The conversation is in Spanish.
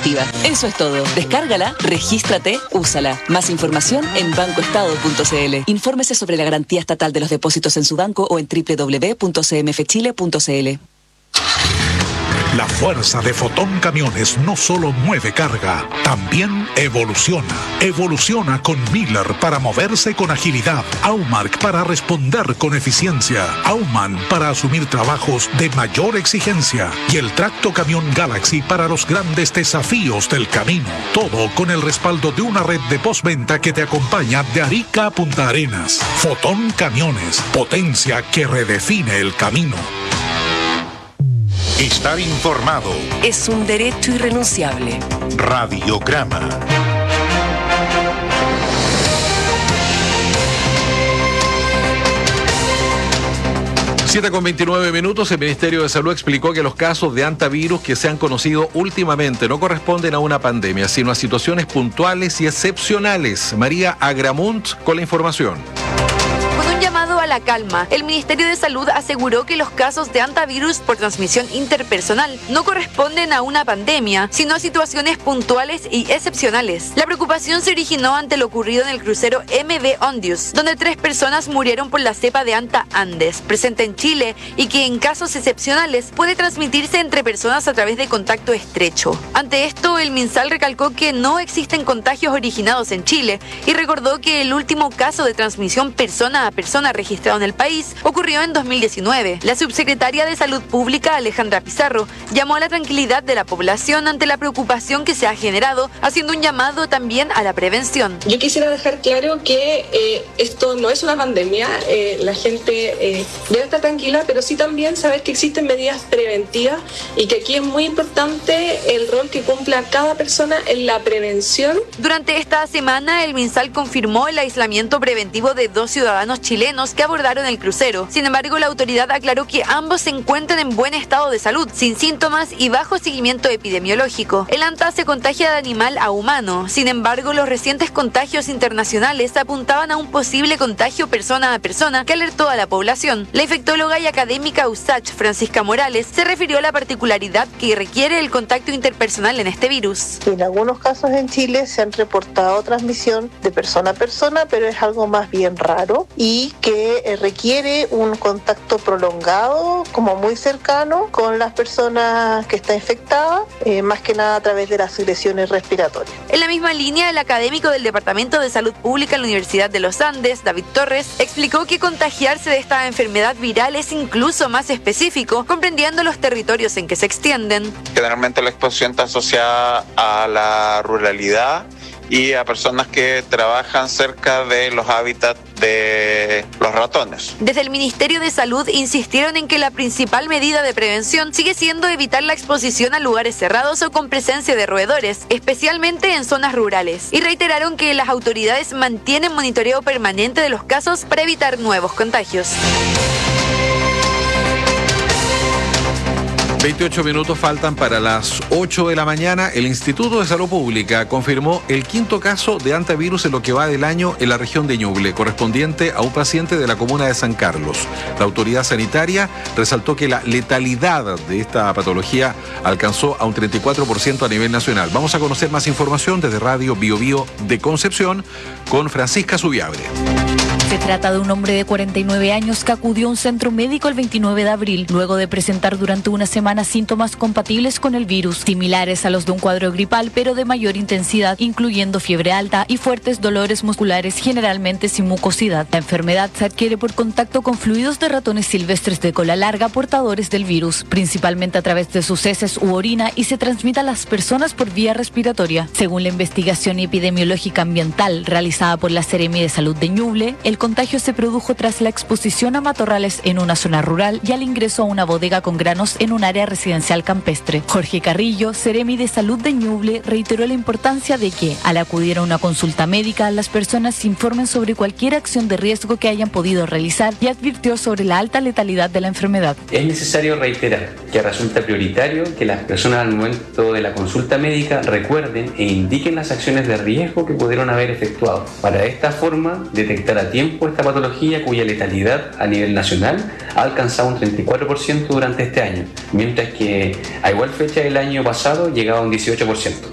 efectiva. Eso es todo. Descárgala, regístrate, úsala. Más información en bancoestado.cl. Infórmese sobre la garantía estatal de los depósitos en su banco o en www.cmfchile.cl. La fuerza de Fotón Camiones no solo mueve carga, también evoluciona. Evoluciona con Miller para moverse con agilidad, Aumark para responder con eficiencia, Aumann para asumir trabajos de mayor exigencia y el Tracto Camión Galaxy para los grandes desafíos del camino. Todo con el respaldo de una red de postventa que te acompaña de Arica a Punta Arenas. Fotón Camiones, potencia que redefine el camino. Estar informado es un derecho irrenunciable. Radiograma. Con 29 minutos, el Ministerio de Salud explicó que los casos de hantavirus que se han conocido últimamente no corresponden a una pandemia, sino a situaciones puntuales y excepcionales. María Agramunt con la información. Llamado a la calma, el Ministerio de Salud aseguró que los casos de hantavirus por transmisión interpersonal no corresponden a una pandemia, sino a situaciones puntuales y excepcionales. La preocupación se originó ante lo ocurrido en el crucero MV Ondius, donde 3 personas murieron por la cepa de Anta Andes, presente en Chile y que en casos excepcionales puede transmitirse entre personas a través de contacto estrecho. Ante esto, el MinSal recalcó que no existen contagios originados en Chile y recordó que el último caso de transmisión persona a persona registrado en el país ocurrió en 2019. La subsecretaria de Salud Pública, Alejandra Pizarro, llamó a la tranquilidad de la población ante la preocupación que se ha generado, haciendo un llamado también a la prevención. Yo quisiera dejar claro que esto no es una pandemia, la gente debe estar tranquila, pero sí también saber que existen medidas preventivas y que aquí es muy importante el rol que cumpla cada persona en la prevención. Durante esta semana, el MinSal confirmó el aislamiento preventivo de 2 ciudadanos chilenos que abordaron el crucero. Sin embargo, la autoridad aclaró que ambos se encuentran en buen estado de salud, sin síntomas y bajo seguimiento epidemiológico. El Anta se contagia de animal a humano. Sin embargo, los recientes contagios internacionales apuntaban a un posible contagio persona a persona que alertó a la población. La infectóloga y académica USACH, Francisca Morales, se refirió a la particularidad que requiere el contacto interpersonal en este virus. En algunos casos en Chile se han reportado transmisión de persona a persona, pero es algo más bien raro y que requiere un contacto prolongado, como muy cercano, con las personas que están infectadas, más que nada a través de las secreciones respiratorias. En la misma línea, el académico del Departamento de Salud Pública en la Universidad de los Andes, David Torres, explicó que contagiarse de esta enfermedad viral es incluso más específico, comprendiendo los territorios en que se extienden. Generalmente la exposición está asociada a la ruralidad y a personas que trabajan cerca de los hábitats de los ratones. Desde el Ministerio de Salud insistieron en que la principal medida de prevención sigue siendo evitar la exposición a lugares cerrados o con presencia de roedores, especialmente en zonas rurales, y reiteraron que las autoridades mantienen monitoreo permanente de los casos para evitar nuevos contagios. 28 minutos faltan para las 8 de la mañana. El Instituto de Salud Pública confirmó el 5º caso de hantavirus en lo que va del año en la región de Ñuble, correspondiente a un paciente de la comuna de San Carlos. La autoridad sanitaria resaltó que la letalidad de esta patología alcanzó a un 34% a nivel nacional. Vamos a conocer más información desde Radio Bio Bio de Concepción con Francisca Zubiabre. Se trata de un hombre de 49 años que acudió a un centro médico el 29 de abril, luego de presentar durante una semana síntomas compatibles con el virus, similares a los de un cuadro gripal, pero de mayor intensidad, incluyendo fiebre alta y fuertes dolores musculares, generalmente sin mucosidad. La enfermedad se adquiere por contacto con fluidos de ratones silvestres de cola larga portadores del virus, principalmente a través de sus heces u orina, y se transmite a las personas por vía respiratoria. Según la investigación epidemiológica ambiental realizada por la Seremi de Salud de Ñuble, el contagio se produjo tras la exposición a matorrales en una zona rural y al ingreso a una bodega con granos en un área residencial campestre. Jorge Carrillo, Seremi de Salud de Ñuble, reiteró la importancia de que, al acudir a una consulta médica, las personas se informen sobre cualquier acción de riesgo que hayan podido realizar y advirtió sobre la alta letalidad de la enfermedad. Es necesario reiterar que resulta prioritario que las personas al momento de la consulta médica recuerden e indiquen las acciones de riesgo que pudieron haber efectuado, para de esta forma detectar a tiempo esta patología cuya letalidad a nivel nacional ha alcanzado un 34% durante este año, mientras que a igual fecha del año pasado llegaba a un 18%.